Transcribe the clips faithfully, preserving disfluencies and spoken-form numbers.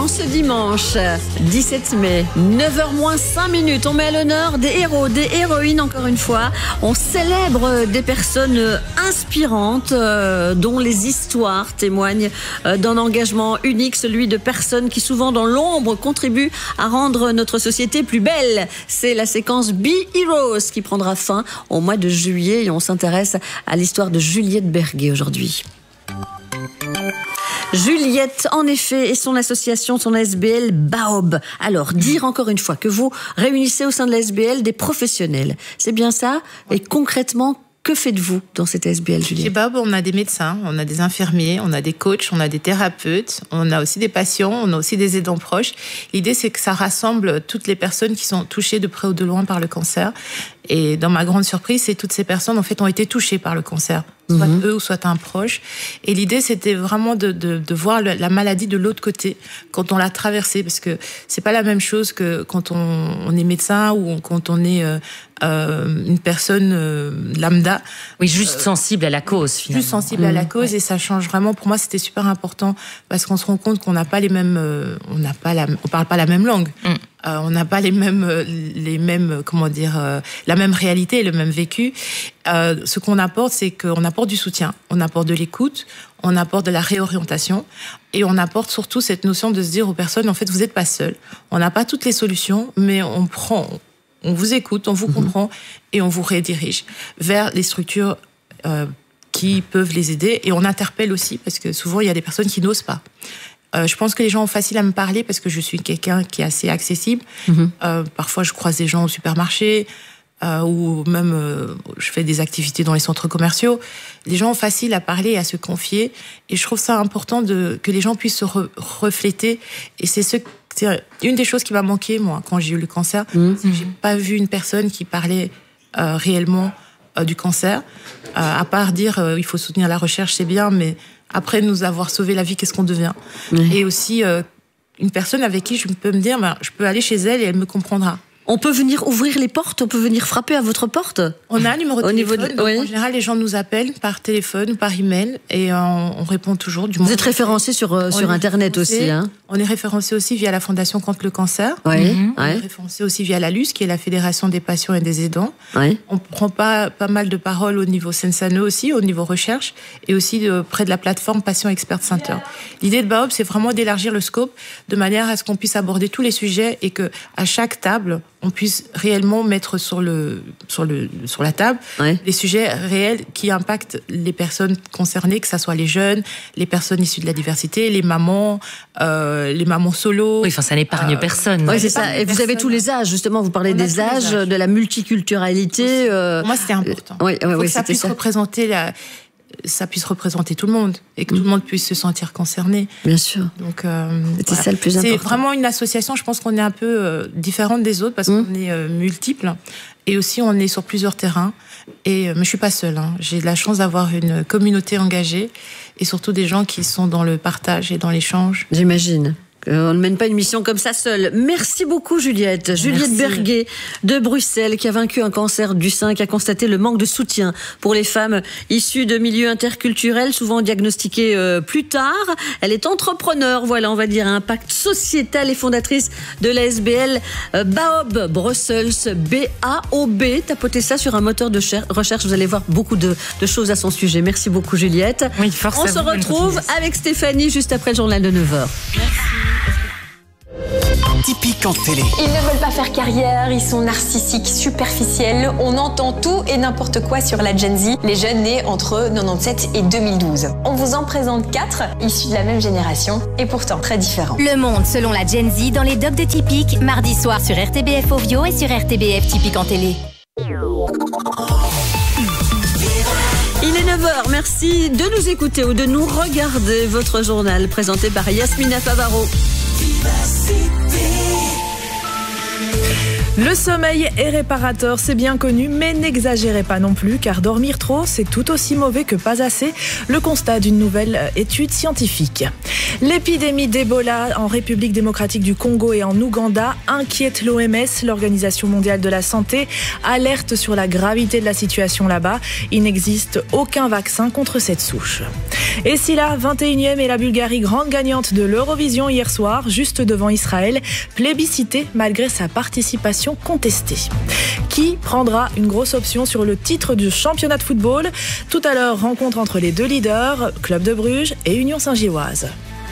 En ce dimanche dix-sept mai, neuf heures moins cinq minutes, on met à l'honneur des héros, des héroïnes encore une fois. On célèbre des personnes inspirantes euh, dont les histoires témoignent euh, d'un engagement unique, celui de personnes qui souvent dans l'ombre contribuent à rendre notre société plus belle. C'est la séquence Be Heroes qui prendra fin au mois de juillet et on s'intéresse à l'histoire de Juliette Berguet aujourd'hui. Juliette, en effet, et son association, son S B L Baob. Alors, dire encore une fois que vous réunissez au sein de la S B L des professionnels, c'est bien ça? Et concrètement, que faites-vous dans cette S B L, Juliette? Chez Baob, on a des médecins, on a des infirmiers, on a des coachs, on a des thérapeutes, on a aussi des patients, on a aussi des aidants proches. L'idée, c'est que ça rassemble toutes les personnes qui sont touchées de près ou de loin par le cancer. Et dans ma grande surprise, c'est toutes ces personnes, en fait, ont été touchées par le cancer. Soit mmh. eux ou soit un proche. Et l'idée, c'était vraiment de, de, de voir le, la maladie de l'autre côté, quand on l'a traversée, parce que c'est pas la même chose que quand on, on est médecin ou quand on est euh, euh, une personne euh, lambda. Oui, juste euh, sensible à la cause, finalement. Juste sensible mmh. à la cause, ouais. Et ça change vraiment. Pour moi, c'était super important, parce qu'on se rend compte qu'on n'a pas les mêmes, euh, on n'a pas la, on parle pas la même langue. Mmh. Euh, on n'a pas les mêmes, les mêmes, comment dire, euh, la même réalité, le même vécu. Euh, ce qu'on apporte, c'est qu'on apporte du soutien, on apporte de l'écoute, on apporte de la réorientation, et on apporte surtout cette notion de se dire aux personnes, en fait, vous n'êtes pas seuls. On n'a pas toutes les solutions, mais on prend, on vous écoute, on vous mmh. comprend, et on vous redirige vers les structures euh, qui peuvent les aider. Et on interpelle aussi, parce que souvent, il y a des personnes qui n'osent pas. Euh, je pense que les gens ont facile à me parler parce que je suis quelqu'un qui est assez accessible. Mmh. Euh, parfois, je croise des gens au supermarché euh, ou même euh, je fais des activités dans les centres commerciaux. Les gens ont facile à parler et à se confier. Et je trouve ça important de, que les gens puissent se re- refléter. Et c'est, ce, c'est une des choses qui m'a manqué, moi, quand j'ai eu le cancer. Mmh. C'est que j'ai pas vu une personne qui parlait euh, réellement euh, du cancer. Euh, à part dire euh, il faut soutenir la recherche, c'est bien, mais après nous avoir sauvé la vie, qu'est-ce qu'on devient? Mmh. Et aussi, euh, une personne avec qui je peux me dire, ben, je peux aller chez elle et elle me comprendra. On peut venir ouvrir les portes, on peut venir frapper à votre porte. On a un numéro de Au téléphone, niveau de... donc oui. En général, les gens nous appellent par téléphone ou par email et on, on répond toujours. Du Vous êtes référencé sur, euh, sur Internet aussi. Hein. On est référencé aussi via la Fondation contre le cancer. Oui. Mm-hmm. On ouais. est référencé aussi via la L U S, qui est la Fédération des patients et des aidants. Oui. On prend pas, pas mal de paroles au niveau Sensano aussi, au niveau recherche, et aussi de, près de la plateforme Patient Expert Center. L'idée de Baob, c'est vraiment d'élargir le scope de manière à ce qu'on puisse aborder tous les sujets et que à chaque table, on puisse réellement mettre sur, le, sur, le, sur la table ouais. les sujets réels qui impactent les personnes concernées, que ce soit les jeunes, les personnes issues de la diversité, les mamans, euh, les mamans solo. Oui, enfin, ça n'épargne euh, personne. Oui, c'est ça. Et vous avez tous les âges, justement, vous parlez des âges, âges, de la multiculturalité. Euh... Pour moi, c'était important. Oui, oui, Il faut oui, que ça puisse ça. représenter la... ça puisse représenter tout le monde et que mmh. tout le monde puisse se sentir concerné. Bien sûr. Donc, euh, c'était voilà. ça le plus important. C'est vraiment une association, je pense qu'on est un peu euh, différente des autres parce mmh. qu'on est euh, multiples et aussi on est sur plusieurs terrains. Et, euh, mais je suis pas seule. Hein. J'ai de la chance d'avoir une communauté engagée et surtout des gens qui sont dans le partage et dans l'échange. J'imagine. On ne mène pas une mission comme ça seule. Merci beaucoup Juliette. Juliette Merci. Berguet de Bruxelles qui a vaincu un cancer du sein, qui a constaté le manque de soutien pour les femmes issues de milieux interculturels, souvent diagnostiquées euh, plus tard. Elle est entrepreneur, voilà, on va dire, à impact sociétal et fondatrice de la S B L euh, Baob Brussels, B A O B. Tapotez ça sur un moteur de recherche, vous allez voir beaucoup de, de choses à son sujet. Merci beaucoup Juliette. Oui, force on se retrouve avec Stéphanie juste après le journal de neuf heures. Merci. Typique en télé. Ils ne veulent pas faire carrière, ils sont narcissiques, superficiels. On entend tout et n'importe quoi sur la Gen Z, les jeunes nés entre quatre-vingt-dix-sept et deux mille douze. On vous en présente quatre, issus de la même génération et pourtant très différents. Le monde selon la Gen Z dans les docs de Typique, mardi soir sur R T B F Ovio et sur R T B F Typique en télé. Il est neuf heures, merci de nous écouter ou de nous regarder. Votre journal présenté par Yasmina Favaro. Le sommeil est réparateur, c'est bien connu, mais n'exagérez pas non plus, car dormir trop, c'est tout aussi mauvais que pas assez. Le constat d'une nouvelle étude scientifique. L'épidémie d'Ebola en République démocratique du Congo et en Ouganda inquiète l'O M S, l'Organisation mondiale de la santé, alerte sur la gravité de la situation là-bas. Il n'existe aucun vaccin contre cette souche. Et si la vingt et unième est la Bulgarie grande gagnante de l'Eurovision hier soir, juste devant Israël, plébiscitée malgré sa participation contestée. Qui prendra une grosse option sur le titre du championnat de football? Tout à l'heure, rencontre entre les deux leaders, Club de Bruges et Union Saint-Gilloise.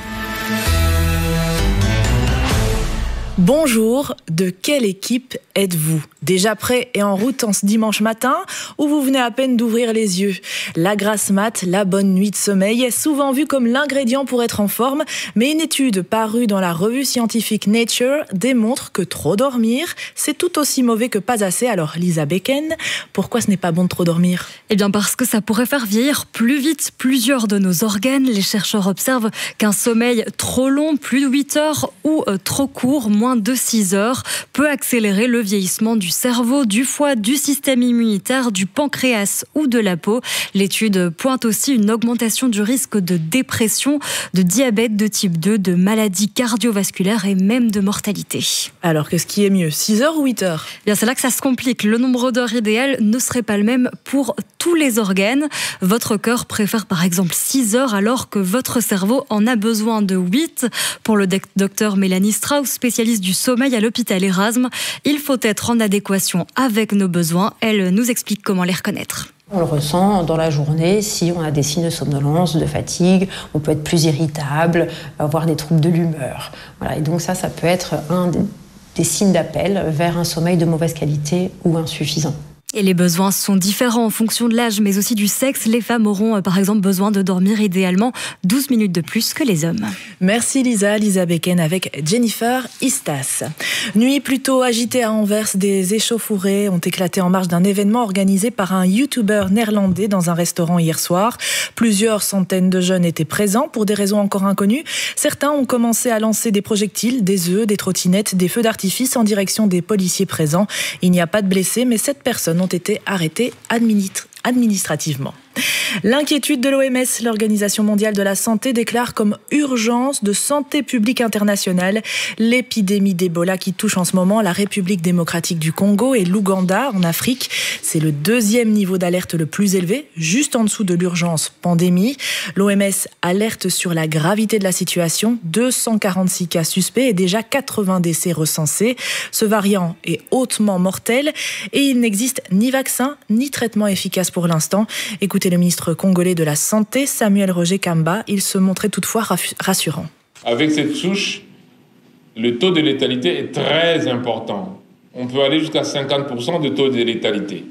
Bonjour, de quelle équipe êtes-vous? Déjà prêt et en route en ce dimanche matin ou vous venez à peine d'ouvrir les yeux? La grasse mat, la bonne nuit de sommeil est souvent vue comme l'ingrédient pour être en forme, mais une étude parue dans la revue scientifique Nature démontre que trop dormir, c'est tout aussi mauvais que pas assez. Alors Lisa Becken, pourquoi ce n'est pas bon de trop dormir? Eh bien parce que ça pourrait faire vieillir plus vite plusieurs de nos organes. Les chercheurs observent qu'un sommeil trop long, plus de huit heures ou euh, trop court, moins de six heures, peut accélérer le vieillissement du cerveau, du foie, du système immunitaire, du pancréas ou de la peau. L'étude pointe aussi une augmentation du risque de dépression, de diabète de type deux, de maladies cardiovasculaires et même de mortalité. Alors qu'est-ce qui est mieux, six heures ou huit heures? Bien, c'est là que ça se complique. Le nombre d'heures idéal ne serait pas le même pour tous les organes. Votre cœur préfère par exemple six heures alors que votre cerveau en a besoin de huit. Pour le docteur Mélanie Strauss, spécialiste du sommeil à l'hôpital Erasme, il faut être en adéquation avec nos besoins. Elle nous explique comment les reconnaître. On le ressent dans la journée si on a des signes de somnolence, de fatigue, on peut être plus irritable, avoir des troubles de l'humeur. Voilà, et donc ça, ça peut être un des, des signes d'appel vers un sommeil de mauvaise qualité ou insuffisant. Et les besoins sont différents en fonction de l'âge, mais aussi du sexe. Les femmes auront par exemple besoin de dormir idéalement douze minutes de plus que les hommes. Merci Lisa, Lisa Becken avec Jennifer Istas. Nuit plutôt agitée à Anvers, des échauffourées ont éclaté en marge d'un événement organisé par un youtubeur néerlandais dans un restaurant hier soir. Plusieurs centaines de jeunes étaient présents pour des raisons encore inconnues. Certains ont commencé à lancer des projectiles, des œufs, des trottinettes, des feux d'artifice en direction des policiers présents. Il n'y a pas de blessés, mais sept personnes ont été arrêtés administ- administrativement. L'inquiétude de l'O M S, l'Organisation mondiale de la santé, déclare comme urgence de santé publique internationale l'épidémie d'Ebola qui touche en ce moment la République démocratique du Congo et l'Ouganda en Afrique. C'est le deuxième niveau d'alerte le plus élevé, juste en dessous de l'urgence pandémie. L'O M S alerte sur la gravité de la situation. deux cent quarante-six cas suspects et déjà quatre-vingts décès recensés. Ce variant est hautement mortel et il n'existe ni vaccin ni traitement efficace pour l'instant. Écoutez le ministre congolais de la Santé, Samuel Roger Kamba. Il se montrait toutefois rassurant. Avec cette souche, le taux de létalité est très important. On peut aller jusqu'à cinquante pour cent de taux de létalité.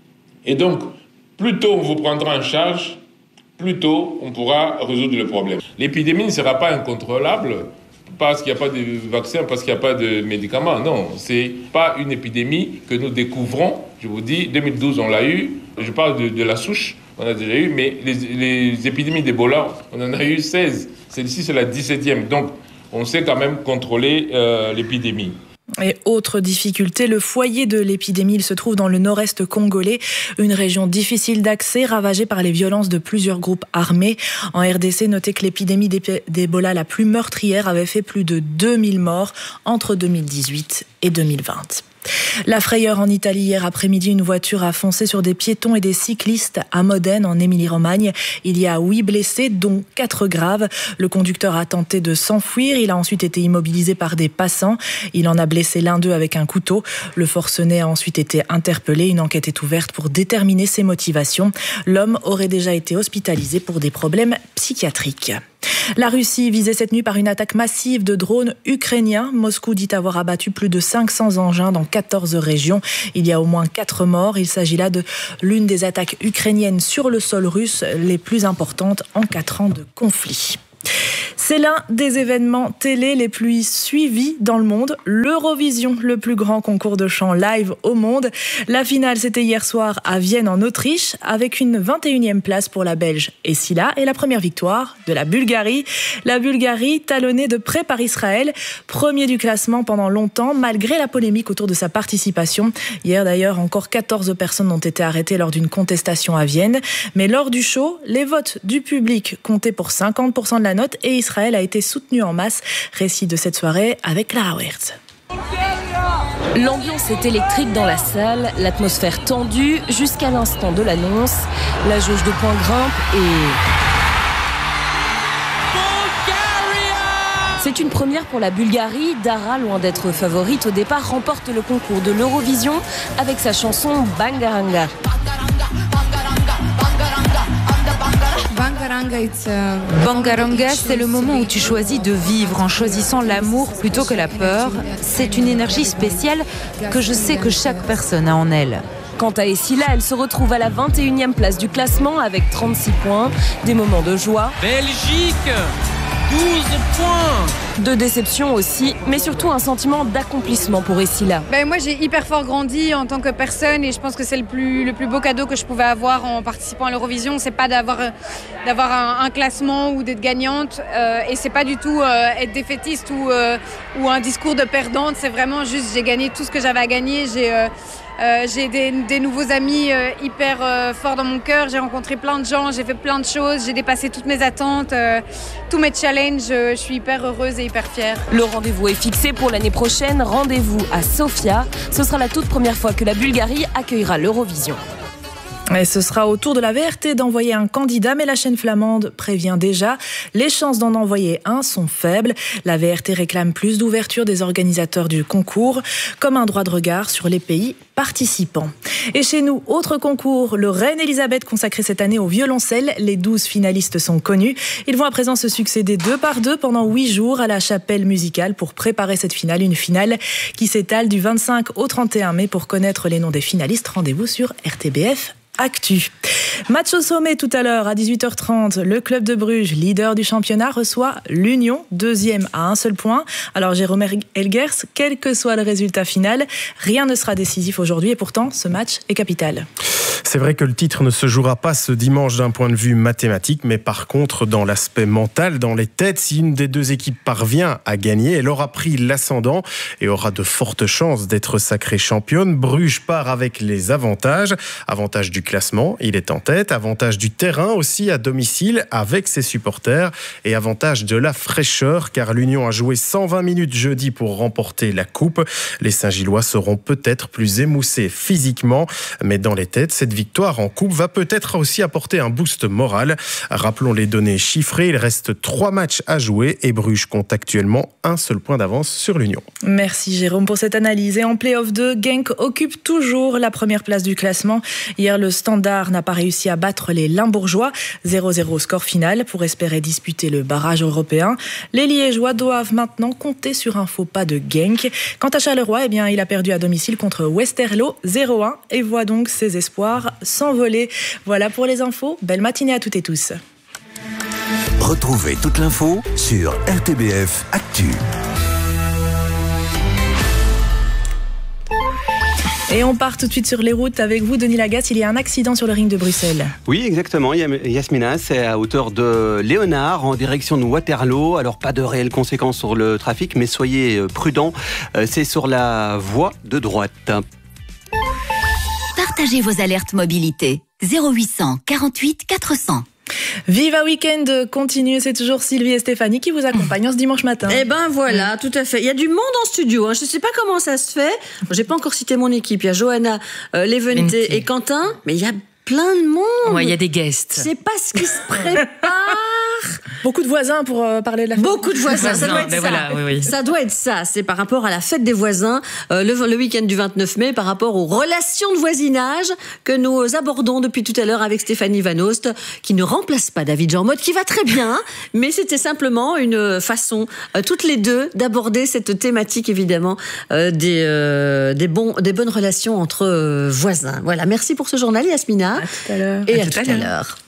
Et donc, plus tôt on vous prendra en charge, plus tôt on pourra résoudre le problème. L'épidémie ne sera pas incontrôlable parce qu'il n'y a pas de vaccin, parce qu'il n'y a pas de médicaments. Non, ce n'est pas une épidémie que nous découvrons. Je vous dis, deux mille douze, on l'a eu. Je parle de, de la souche, on a déjà eu, mais les, les épidémies d'Ebola, on en a eu seize. Celle-ci, c'est la dix-septième. Donc, on sait quand même contrôler euh, l'épidémie. Et autre difficulté, le foyer de l'épidémie, il se trouve dans le nord-est congolais, une région difficile d'accès, ravagée par les violences de plusieurs groupes armés. En R D C, notez que l'épidémie d'Ebola la plus meurtrière avait fait plus de deux mille morts entre deux mille dix-huit et deux mille vingt. La frayeur en Italie hier après-midi, une voiture a foncé sur des piétons et des cyclistes à Modène en Émilie-Romagne. Il y a huit blessés, dont quatre graves. Le conducteur a tenté de s'enfuir. Il a ensuite été immobilisé par des passants. Il en a blessé l'un d'eux avec un couteau. Le forcené a ensuite été interpellé. Une enquête est ouverte pour déterminer ses motivations. L'homme aurait déjà été hospitalisé pour des problèmes psychiatriques. La Russie visée cette nuit par une attaque massive de drones ukrainiens. Moscou dit avoir abattu plus de cinq cents engins dans quatorze régions. Il y a au moins quatre morts. Il s'agit là de l'une des attaques ukrainiennes sur le sol russe les plus importantes en quatre ans de conflit. C'est l'un des événements télé les plus suivis dans le monde, l'Eurovision, le plus grand concours de chant live au monde. La finale, c'était hier soir à Vienne en Autriche, avec une vingt et unième place pour la Belge Essila et la première victoire de la Bulgarie. La Bulgarie talonnée de près par Israël, premier du classement pendant longtemps, malgré la polémique autour de sa participation. Hier d'ailleurs, encore quatorze personnes ont été arrêtées lors d'une contestation à Vienne. Mais lors du show, les votes du public comptaient pour cinquante pour cent de la note et Israël a été soutenu en masse. Récit de cette soirée avec Clara Wertz. L'ambiance est électrique dans la salle, l'atmosphère tendue jusqu'à l'instant de l'annonce. La jauge de points grimpe et... C'est une première pour la Bulgarie. Dara, loin d'être favorite au départ, remporte le concours de l'Eurovision avec sa chanson Bangaranga. Bangaranga, c'est le moment où tu choisis de vivre en choisissant l'amour plutôt que la peur. C'est une énergie spéciale que je sais que chaque personne a en elle. Quant à Essila, elle se retrouve à la vingt et unième place du classement avec trente-six points. Des moments de joie. Belgique, douze points. De déception aussi, mais surtout un sentiment d'accomplissement pour Essila. Ben moi j'ai hyper fort grandi en tant que personne et je pense que c'est le plus, le plus beau cadeau que je pouvais avoir en participant à l'Eurovision. C'est pas d'avoir, d'avoir un, un classement ou d'être gagnante euh, et c'est pas du tout euh, être défaitiste ou, euh, ou un discours de perdante. C'est vraiment juste j'ai gagné tout ce que j'avais à gagner. J'ai, euh, Euh, j'ai des, des nouveaux amis euh, hyper euh, forts dans mon cœur, j'ai rencontré plein de gens, j'ai fait plein de choses, j'ai dépassé toutes mes attentes, euh, tous mes challenges, euh, je suis hyper heureuse et hyper fière. Le rendez-vous est fixé pour l'année prochaine, rendez-vous à Sofia. Ce sera la toute première fois que la Bulgarie accueillera l'Eurovision. Et ce sera au tour de la V R T d'envoyer un candidat, mais la chaîne flamande prévient déjà, les chances d'en envoyer un sont faibles. La V R T réclame plus d'ouverture des organisateurs du concours, comme un droit de regard sur les pays participants. Et chez nous, autre concours, le Reine Elisabeth consacré cette année au violoncelle. Les douze finalistes sont connus. Ils vont à présent se succéder deux par deux pendant huit jours à la chapelle musicale pour préparer cette finale. Une finale qui s'étale du vingt-cinq au trente et un mai. Pour connaître les noms des finalistes, rendez-vous sur R T B F Actu. Match au sommet tout à l'heure à dix-huit heures trente. Le club de Bruges, leader du championnat, reçoit l'Union, deuxième à un seul point. Alors Jérôme Elgers, quel que soit le résultat final, rien ne sera décisif aujourd'hui et pourtant ce match est capital. C'est vrai que le titre ne se jouera pas ce dimanche d'un point de vue mathématique, mais par contre dans l'aspect mental, dans les têtes, si une des deux équipes parvient à gagner, elle aura pris l'ascendant et aura de fortes chances d'être sacrée championne. Bruges part avec les avantages, avantage du classement, il est en tête, avantage du terrain aussi à domicile avec ses supporters et avantage de la fraîcheur car l'Union a joué cent vingt minutes jeudi pour remporter la coupe. Les Saint-Gillois seront peut-être plus émoussés physiquement, mais dans les têtes, cette victoire en coupe va peut-être aussi apporter un boost moral. Rappelons les données chiffrées, il reste trois matchs à jouer et Bruges compte actuellement un seul point d'avance sur l'Union. Merci Jérôme pour cette analyse. Et en play-off deux, Genk occupe toujours la première place du classement. Hier, le Standard n'a pas réussi à battre les Limbourgeois. zéro zéro score final pour espérer disputer le barrage européen. Les Liégeois doivent maintenant compter sur un faux pas de Genk. Quant à Charleroi, eh bien, il a perdu à domicile contre Westerlo zéro un et voit donc ses espoirs s'envoler. Voilà pour les infos. Belle matinée à toutes et tous. Retrouvez toute l'info sur R T B F Actu. Et on part tout de suite sur les routes avec vous, Denis Lagasse. Il y a un accident sur le ring de Bruxelles. Oui, exactement. Yasmina, c'est à hauteur de Léonard, en direction de Waterloo. Alors, pas de réelles conséquences sur le trafic, mais soyez prudents. C'est sur la voie de droite. Partagez vos alertes mobilité. zéro huit cent quarante-huit quatre cents. Viva Weekend continue, c'est toujours Sylvie et Stéphanie qui vous accompagnent ce dimanche matin. Eh ben voilà, tout à fait. Il y a du monde en studio, hein. Je ne sais pas comment ça se fait. J'ai pas encore cité mon équipe. Il y a Johanna, euh, Levente et Quentin, mais il y a plein de monde. Ouais, il y a des guests. Je sais pas ce qui se prépare. Beaucoup de voisins pour euh, parler de la fête. Beaucoup de voisins, ça doit être ben ça. Voilà, oui, oui. Ça doit être ça. C'est par rapport à la fête des voisins, euh, le, le week-end du vingt-neuf mai, par rapport aux relations de voisinage que nous abordons depuis tout à l'heure avec Stéphanie Van Oost, qui ne remplace pas David Jean-Mode, qui va très bien, mais c'était simplement une façon, euh, toutes les deux, d'aborder cette thématique, évidemment, euh, des, euh, des, bons, des bonnes relations entre euh, voisins. Voilà, merci pour ce journal, Yasmina. À tout à l'heure. Et à, à tout, tout à à l'heure.